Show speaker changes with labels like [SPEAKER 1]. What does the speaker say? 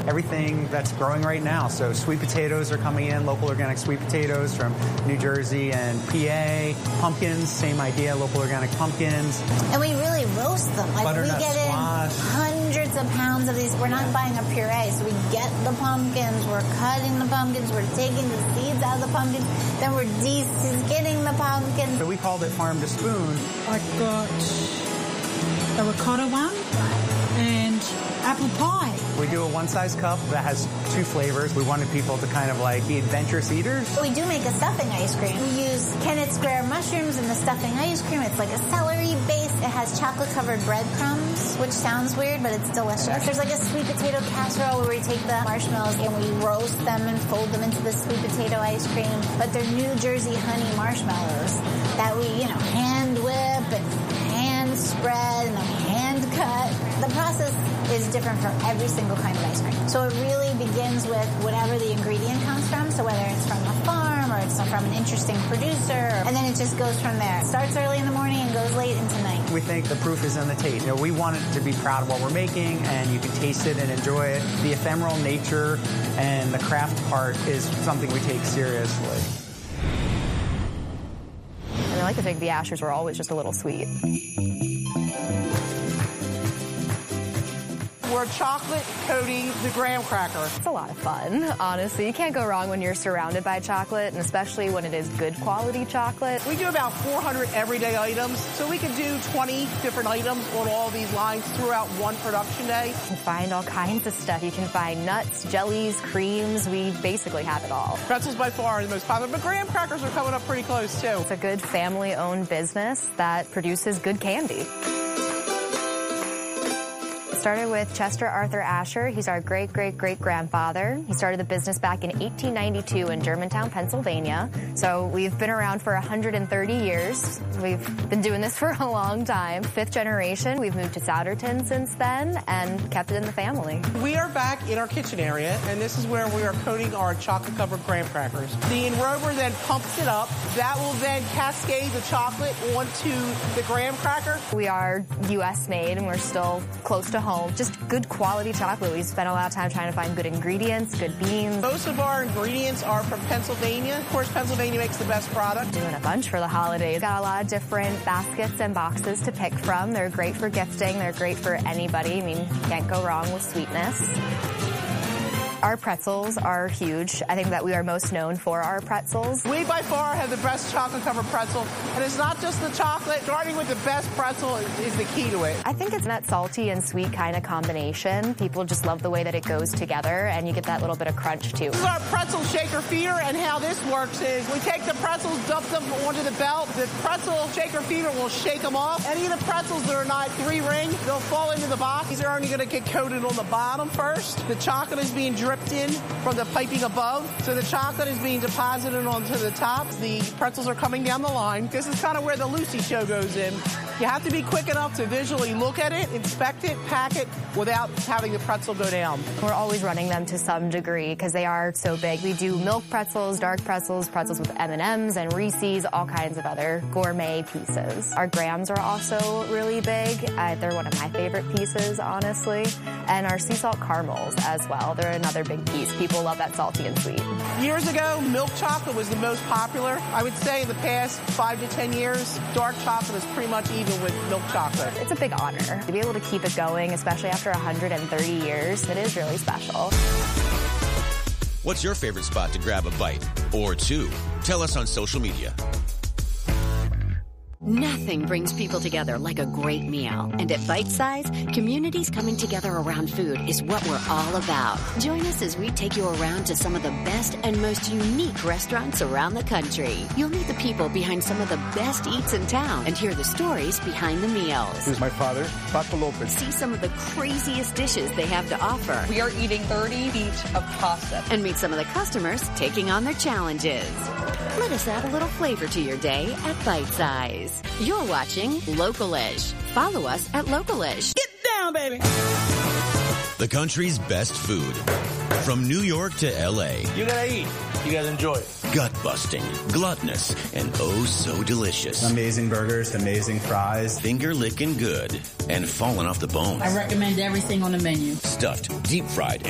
[SPEAKER 1] everything that's growing right now. So sweet potatoes are coming in, local organic sweet potatoes from New Jersey and PA. Pumpkins, same idea, local organic pumpkins.
[SPEAKER 2] And we really roast them. Like
[SPEAKER 1] butternut
[SPEAKER 2] we get in
[SPEAKER 1] squash.
[SPEAKER 2] hundreds of pounds of these. We're not buying a puree, so we get the pumpkins, we're cutting the pumpkins, we're taking the seeds out of the pumpkins, then we're de-skinning the pumpkins.
[SPEAKER 1] So we called it farm to spoon.
[SPEAKER 3] I got a ricotta one and apple pie.
[SPEAKER 1] We do a one-size cup that has 2 flavors. We wanted people to kind of like be adventurous eaters.
[SPEAKER 2] We do make a stuffing ice cream. We use Kennett Square mushrooms in the stuffing ice cream. It's like a celery base. It has chocolate-covered breadcrumbs, which sounds weird, but it's delicious. There's like a sweet potato casserole where we take the marshmallows and we roast them and fold them into the sweet potato ice cream. But they're New Jersey honey marshmallows that we, hand whip and hand spread and then hand cut. The process is different for every single kind of ice cream. So it really begins with whatever the ingredient comes from. So whether it's from a farm or it's from an interesting producer, and then it just goes from there. It starts early in the morning and goes late into night.
[SPEAKER 1] We think the proof is in the taste. We want it to be proud of what we're making, and you can taste it and enjoy it. The ephemeral nature and the craft part is something we take seriously.
[SPEAKER 4] And I like to think the Ashers were always just a little sweet.
[SPEAKER 5] We're chocolate coating the graham cracker.
[SPEAKER 4] It's a lot of fun, honestly. You can't go wrong when you're surrounded by chocolate, and especially when it is good quality chocolate.
[SPEAKER 5] We do about 400 everyday items, so we can do 20 different items on all these lines throughout one production day.
[SPEAKER 4] You can find all kinds of stuff. You can find nuts, jellies, creams. We basically have it all.
[SPEAKER 5] Pretzels by far are the most popular, but graham crackers are coming up pretty close too.
[SPEAKER 4] It's a good family-owned business that produces good candy. Started with Chester Arthur Asher. He's our great-great-great-grandfather. He started the business back in 1892 in Germantown, Pennsylvania. So we've been around for 130 years. We've been doing this for a long time. 5th generation. We've moved to Souderton since then and kept it in the family.
[SPEAKER 5] We are back in our kitchen area, and this is where we are coating our chocolate-covered graham crackers. The enrober then pumps it up. That will then cascade the chocolate onto the graham cracker.
[SPEAKER 4] We are U.S. made, and we're still close to home. Just good quality chocolate. We spent a lot of time trying to find good ingredients, good beans.
[SPEAKER 5] Most of our ingredients are from Pennsylvania. Of course, Pennsylvania makes the best product.
[SPEAKER 4] Doing a bunch for the holidays. Got a lot of different baskets and boxes to pick from. They're great for gifting. They're great for anybody. I mean, you can't go wrong with sweetness. Our pretzels are huge. I think that we are most known for our pretzels.
[SPEAKER 5] We, by far, have the best chocolate-covered pretzel. And it's not just the chocolate. Starting with the best pretzel is the key to it.
[SPEAKER 4] I think it's that salty and sweet kind of combination. People just love the way that it goes together, and you get that little bit of crunch, too.
[SPEAKER 5] This is our pretzel shaker feeder, and how this works is we take the pretzels, dump them onto the belt. The pretzel shaker feeder will shake them off. Any of the pretzels that are not 3-ring, they'll fall into the box. These are only going to get coated on the bottom first. The chocolate is being dripped in from the piping above. So the chocolate is being deposited onto the top. The pretzels are coming down the line. This is kind of where the Lucy show goes in. You have to be quick enough to visually look at it, inspect it, pack it without having the pretzel go down.
[SPEAKER 4] We're always running them to some degree because they are so big. We do milk pretzels, dark pretzels, pretzels with M&Ms and Reese's, all kinds of other gourmet pieces. Our grahams are also really big. They're one of my favorite pieces, honestly. And our sea salt caramels as well. They're another big piece. People love that salty and sweet.
[SPEAKER 5] Years ago, milk chocolate was the most popular. I would say in the past 5 to 10 years, dark chocolate is pretty much even with milk chocolate.
[SPEAKER 4] It's a big honor to be able to keep it going, especially after 130 years. It is really special.
[SPEAKER 6] What's your favorite spot to grab a bite or two? Tell us on social media.
[SPEAKER 7] Nothing brings people together like a great meal. And at Bite Size, communities coming together around food is what we're all about. Join us as we take you around to some of the best and most unique restaurants around the country. You'll meet the people behind some of the best eats in town and hear the stories behind the meals.
[SPEAKER 8] This is my father, Paco Lopez.
[SPEAKER 7] See some of the craziest dishes they have to offer.
[SPEAKER 9] We are eating 30 feet of pasta.
[SPEAKER 7] And meet some of the customers taking on their challenges. Let us add a little flavor to your day at Bite Size. You're watching Local-ish. Follow us at Local-ish.
[SPEAKER 5] Get down, baby!
[SPEAKER 6] The country's best food. From New York to L.A.
[SPEAKER 10] You gotta eat. You guys enjoy it.
[SPEAKER 6] Gut-busting, gluttonous, and oh so delicious.
[SPEAKER 1] Amazing burgers, amazing fries.
[SPEAKER 6] Finger-licking good and falling off the bone.
[SPEAKER 3] I recommend everything on the menu.
[SPEAKER 6] Stuffed, deep-fried,